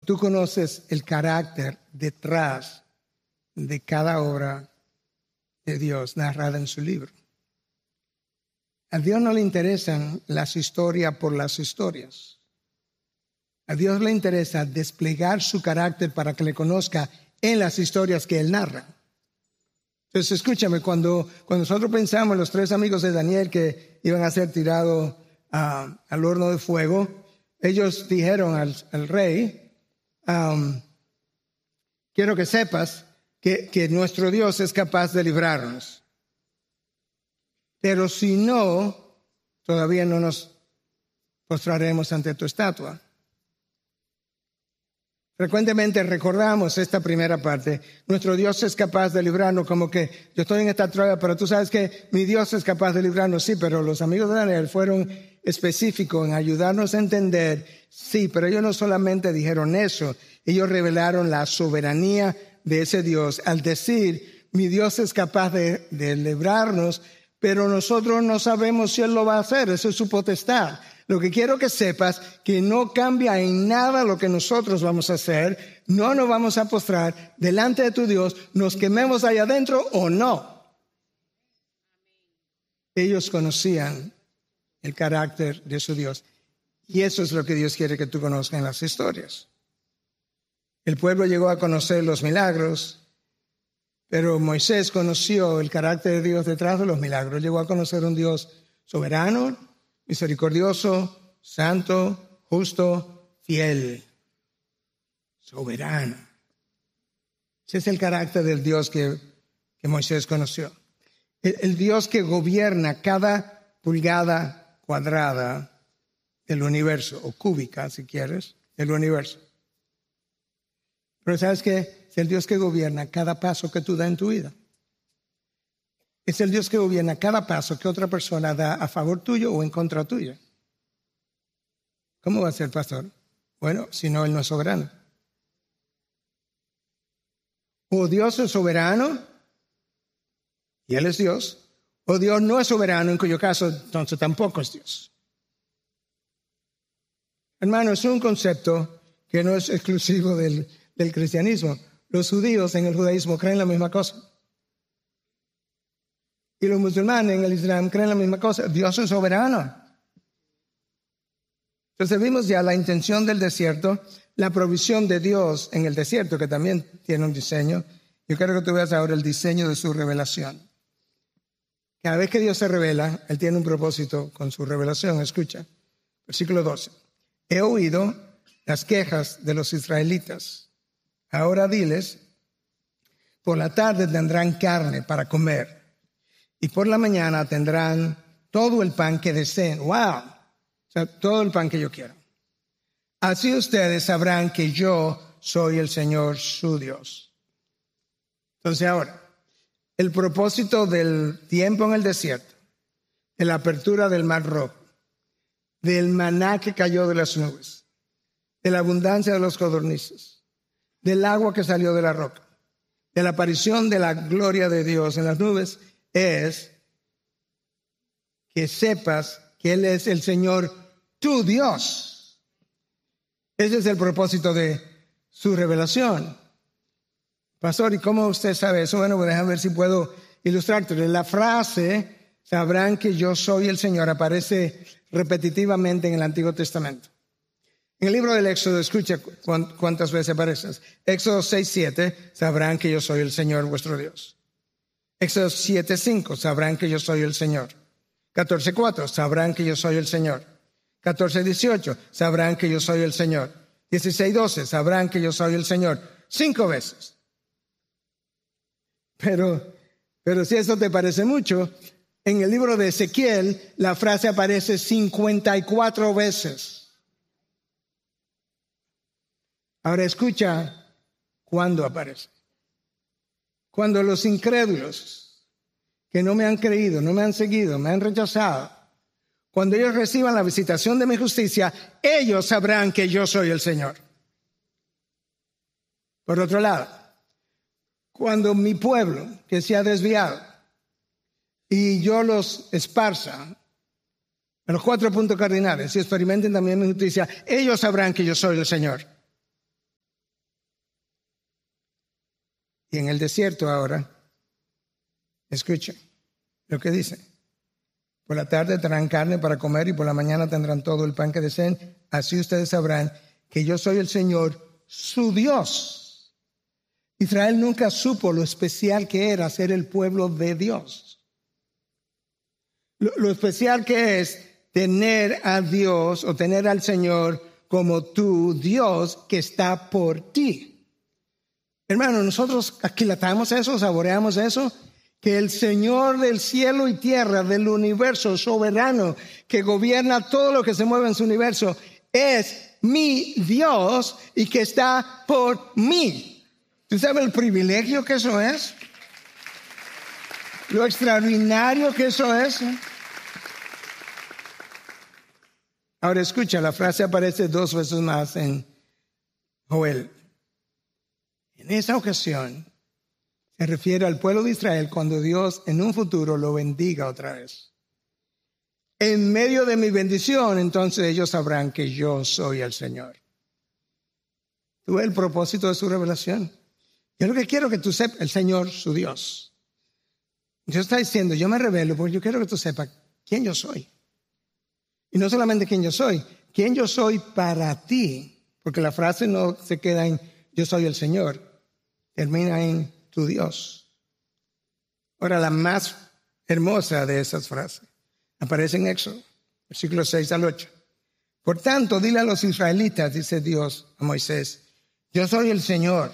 tú conoces el carácter detrás de cada obra de Dios narrada en su libro. A Dios no le interesan las historias por las historias. A Dios le interesa desplegar su carácter para que le conozca en las historias que Él narra. Entonces, escúchame, cuando nosotros pensamos en los 3 amigos de Daniel que iban a ser tirados al horno de fuego, ellos dijeron al rey, quiero que sepas que nuestro Dios es capaz de librarnos. Pero si no, todavía no nos postraremos ante tu estatua. Frecuentemente recordamos esta primera parte. Nuestro Dios es capaz de librarnos, como que yo estoy en esta prueba, pero tú sabes que mi Dios es capaz de librarnos. Sí, pero los amigos de Daniel fueron específicos en ayudarnos a entender. Sí, pero ellos no solamente dijeron eso, ellos revelaron la soberanía de ese Dios al decir, mi Dios es capaz de librarnos, pero nosotros no sabemos si Él lo va a hacer. Eso es su potestad. Lo que quiero que sepas, que no cambia en nada lo que nosotros vamos a hacer. No nos vamos a postrar delante de tu Dios, nos quememos allá adentro o no. Ellos conocían el carácter de su Dios. Y eso es lo que Dios quiere que tú conozcas en las historias. El pueblo llegó a conocer los milagros, pero Moisés conoció el carácter de Dios detrás de los milagros. Llegó a conocer un Dios soberano, misericordioso, santo, justo, fiel, soberano. Ese es el carácter del Dios que Moisés conoció. El Dios que gobierna cada pulgada cuadrada del universo, o cúbica, si quieres, del universo. Pero ¿sabes qué? Es el Dios que gobierna cada paso que tú das en tu vida. Es el Dios que gobierna cada paso que otra persona da a favor tuyo o en contra tuya. ¿Cómo va a ser, pastor? Bueno, si no, Él no es soberano. O Dios es soberano y Él es Dios, o Dios no es soberano, en cuyo caso entonces tampoco es Dios. Hermano, es un concepto que no es exclusivo del cristianismo. Los judíos en el judaísmo creen la misma cosa. Y los musulmanes en el Islam creen la misma cosa. Dios es soberano. Entonces vimos ya la intención del desierto, la provisión de Dios en el desierto, que también tiene un diseño. Yo quiero que tú veas ahora el diseño de su revelación. Cada vez que Dios se revela, Él tiene un propósito con su revelación. Escucha, versículo 12. He oído las quejas de los israelitas. Ahora diles, por la tarde tendrán carne para comer. Y por la mañana tendrán todo el pan que deseen. ¡Wow! O sea, todo el pan que yo quiero. Así ustedes sabrán que yo soy el Señor su Dios. Entonces ahora, el propósito del tiempo en el desierto, de la apertura del Mar Rojo, del maná que cayó de las nubes, de la abundancia de los codornices, del agua que salió de la roca, de la aparición de la gloria de Dios en las nubes, es que sepas que Él es el Señor tu Dios. Ese es el propósito de su revelación. Pastor, ¿y cómo usted sabe eso? Bueno, déjame ver si puedo ilustrarte. La frase, sabrán que yo soy el Señor, aparece repetitivamente en el Antiguo Testamento. En el libro del Éxodo, escucha cuántas veces aparece. Éxodo 6:7, sabrán que yo soy el Señor vuestro Dios. Éxodo 7:5, sabrán que yo soy el Señor. 14:4, sabrán que yo soy el Señor. 14:18, sabrán que yo soy el Señor. 16:12, sabrán que yo soy el Señor. 5 veces. Pero si eso te parece mucho, en el libro de Ezequiel la frase aparece 54 veces. Ahora escucha cuándo aparece. Cuando los incrédulos que no me han creído, no me han seguido, me han rechazado, cuando ellos reciban la visitación de mi justicia, ellos sabrán que yo soy el Señor. Por otro lado, cuando mi pueblo que se ha desviado y yo los esparza en los 4 puntos cardinales y experimenten también mi justicia, ellos sabrán que yo soy el Señor. Y en el desierto ahora, escuchen lo que dice. Por la tarde tendrán carne para comer y por la mañana tendrán todo el pan que deseen. Así ustedes sabrán que yo soy el Señor, su Dios. Israel nunca supo lo especial que era ser el pueblo de Dios. Lo especial que es tener a Dios o tener al Señor como tu Dios que está por ti. Hermano, nosotros aquilatamos eso, saboreamos eso, que el Señor del cielo y tierra, del universo soberano, que gobierna todo lo que se mueve en su universo, es mi Dios y que está por mí. ¿Tú sabes el privilegio que eso es? Lo extraordinario que eso es. Ahora escucha, la frase aparece 2 veces más en Joel. En esa ocasión se refiere al pueblo de Israel cuando Dios en un futuro lo bendiga otra vez. En medio de mi bendición, entonces ellos sabrán que yo soy el Señor. ¿Tú ves el propósito de su revelación? Yo lo que quiero que tú sepas, el Señor, su Dios. Dios está diciendo, yo me revelo porque yo quiero que tú sepas quién yo soy. Y no solamente quién yo soy para ti. Porque la frase no se queda en yo soy el Señor. Termina en tu Dios. Ahora, la más hermosa de esas frases aparece en Éxodo, versículos 6 al 8. Por tanto, dile a los israelitas, dice Dios a Moisés, yo soy el Señor.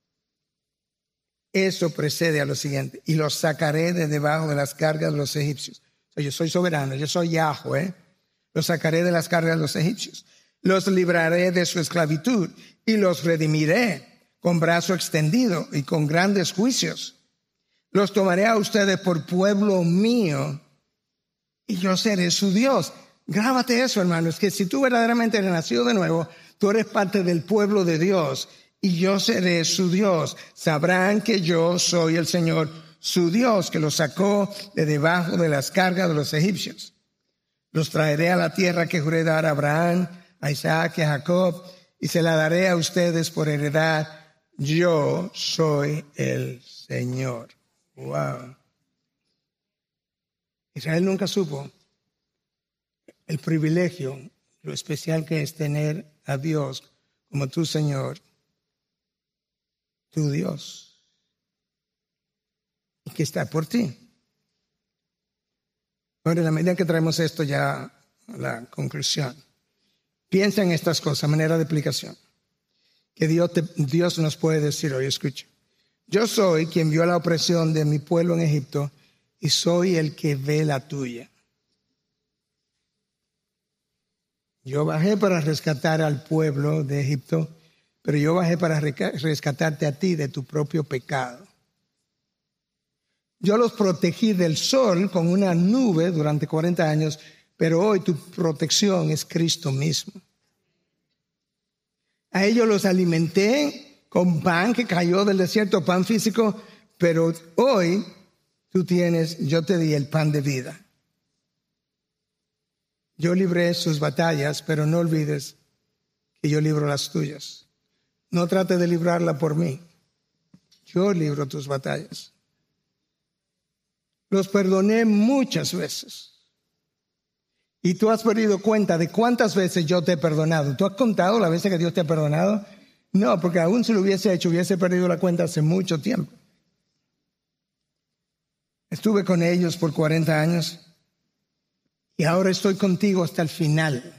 Eso precede a lo siguiente, y los sacaré de debajo de las cargas de los egipcios. O sea, yo soy soberano, yo soy Yahweh. Los sacaré de las cargas de los egipcios. Los libraré de su esclavitud y los redimiré con brazo extendido y con grandes juicios. Los tomaré a ustedes por pueblo mío y yo seré su Dios. Grábate eso, hermano. Es que si tú verdaderamente eres nacido de nuevo, tú eres parte del pueblo de Dios y yo seré su Dios. Sabrán que yo soy el Señor, su Dios, que los sacó de debajo de las cargas de los egipcios. Los traeré a la tierra que juré dar a Abraham, a Isaac y a Jacob, y se la daré a ustedes por heredad. Yo soy el Señor. Wow. Israel nunca supo el privilegio, lo especial que es tener a Dios como tu Señor, tu Dios, y que está por ti. Ahora, en la medida que traemos esto ya a la conclusión, piensa en estas cosas, manera de aplicación, que Dios nos puede decir hoy. Escucha, yo soy quien vio la opresión de mi pueblo en Egipto y soy el que ve la tuya. Yo bajé para rescatar al pueblo de Egipto, pero yo bajé para rescatarte a ti de tu propio pecado. Yo los protegí del sol con una nube durante 40 años, pero hoy tu protección es Cristo mismo. A ellos los alimenté con pan que cayó del desierto, pan físico, pero hoy yo te di el pan de vida. Yo libré sus batallas, pero no olvides que yo libro las tuyas. No trate de librarla por mí. Yo libro tus batallas. Los perdoné muchas veces. Y tú has perdido cuenta de cuántas veces yo te he perdonado. ¿Tú has contado las veces que Dios te ha perdonado? No, porque aún si lo hubiese hecho, hubiese perdido la cuenta hace mucho tiempo. Estuve con ellos por 40 años y ahora estoy contigo hasta el final.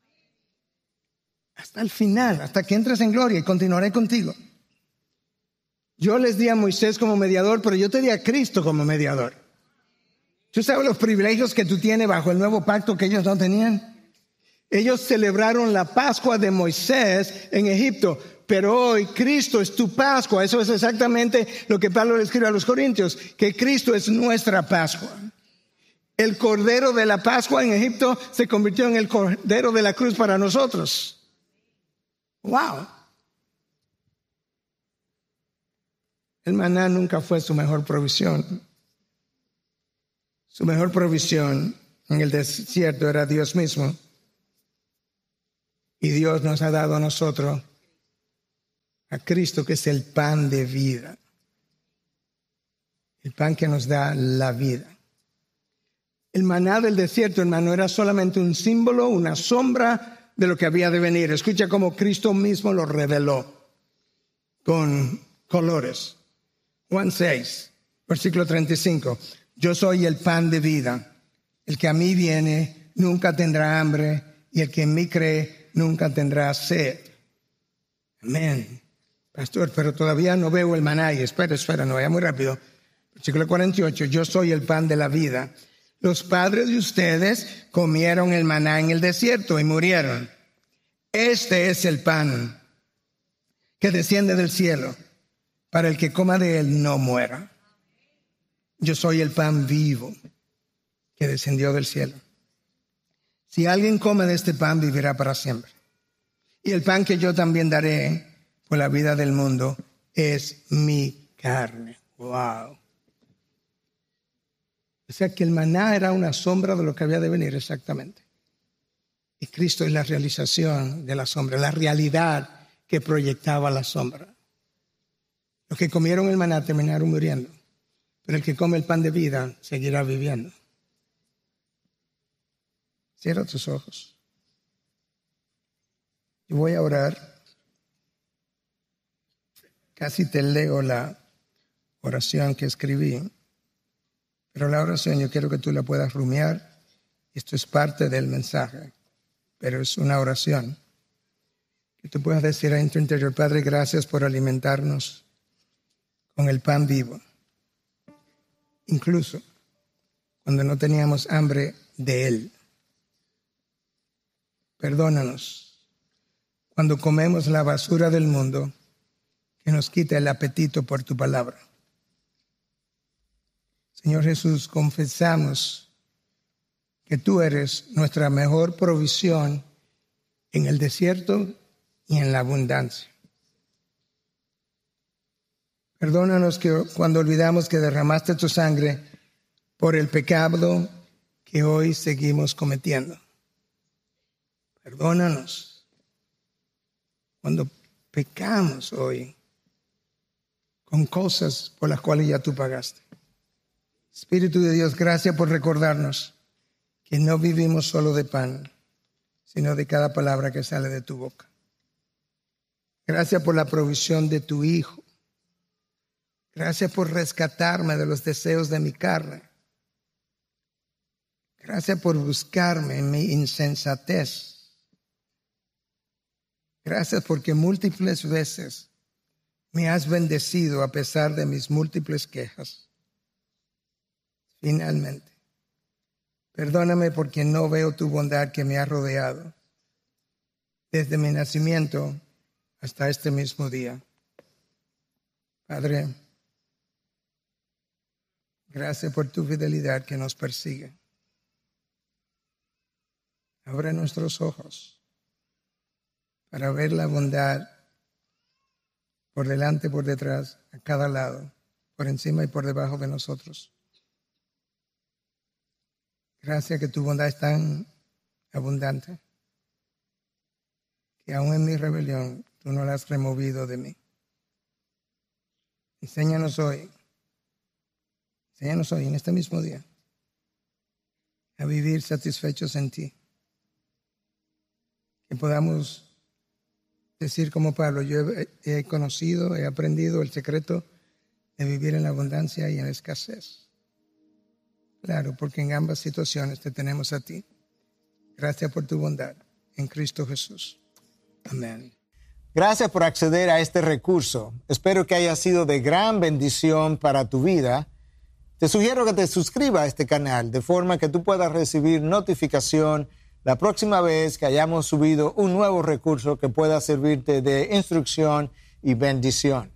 Hasta el final, hasta que entres en gloria, y continuaré contigo. Yo les di a Moisés como mediador, pero yo te di a Cristo como mediador. ¿Tú sabes los privilegios que tú tienes bajo el nuevo pacto que ellos no tenían? Ellos celebraron la Pascua de Moisés en Egipto, pero hoy Cristo es tu Pascua. Eso es exactamente lo que Pablo le escribe a los Corintios, que Cristo es nuestra Pascua. El cordero de la Pascua en Egipto se convirtió en el cordero de la cruz para nosotros. ¡Wow! El maná nunca fue su mejor provisión. Su mejor provisión en el desierto era Dios mismo. Y Dios nos ha dado a nosotros a Cristo, que es el pan de vida. el pan que nos da la vida. El maná del desierto, hermano, era solamente un símbolo, una sombra de lo que había de venir. Escucha cómo Cristo mismo lo reveló con colores. Juan 6, versículo 35. Yo soy el pan de vida. El que a mí viene nunca tendrá hambre, y el que en mí cree nunca tendrá sed. Amén. Pastor, pero todavía no veo el maná. Y espera, no vaya muy rápido. Versículo 48. Yo soy el pan de la vida. Los padres de ustedes comieron el maná en el desierto y murieron. Este es el pan que desciende del cielo, para el que coma de él no muera. Yo soy el pan vivo que descendió del cielo. Si alguien come de este pan, vivirá para siempre. Y el pan que yo también daré por la vida del mundo es mi carne. Wow. O sea que el maná era una sombra de lo que había de venir exactamente. Y Cristo es la realización de la sombra, la realidad que proyectaba la sombra. Los que comieron el maná terminaron muriendo, pero el que come el pan de vida seguirá viviendo. Cierra tus ojos. Yo voy a orar. Casi te leo la oración que escribí. Pero la oración yo quiero que tú la puedas rumiar. Esto es parte del mensaje, pero es una oración. Que tú puedas decir en tu interior: Padre, gracias por alimentarnos con el pan vivo. Incluso cuando no teníamos hambre de él. Perdónanos cuando comemos la basura del mundo que nos quita el apetito por tu palabra. Señor Jesús, confesamos que tú eres nuestra mejor provisión en el desierto y en la abundancia. Perdónanos que cuando olvidamos que derramaste tu sangre por el pecado que hoy seguimos cometiendo. Perdónanos cuando pecamos hoy con cosas por las cuales ya tú pagaste. Espíritu de Dios, gracias por recordarnos que no vivimos solo de pan, sino de cada palabra que sale de tu boca. Gracias por la provisión de tu Hijo. Gracias por rescatarme de los deseos de mi carne. Gracias por buscarme en mi insensatez. Gracias porque múltiples veces me has bendecido a pesar de mis múltiples quejas. Finalmente, perdóname porque no veo tu bondad que me ha rodeado desde mi nacimiento hasta este mismo día. Padre, gracias por tu fidelidad que nos persigue. Abre nuestros ojos para ver la bondad por delante, por detrás, a cada lado, por encima y por debajo de nosotros. Gracias que tu bondad es tan abundante que aún en mi rebelión tú no la has removido de mí. Enséñanos hoy en este mismo día a vivir satisfechos en ti. Que podamos decir como Pablo: yo he conocido, he aprendido el secreto de vivir en la abundancia y en la escasez. Claro, porque en ambas situaciones te tenemos a ti. Gracias por tu bondad en Cristo Jesús. Amén. Gracias por acceder a este recurso. Espero que haya sido de gran bendición para tu vida. Te sugiero que te suscribas a este canal de forma que tú puedas recibir notificación la próxima vez que hayamos subido un nuevo recurso que pueda servirte de instrucción y bendición.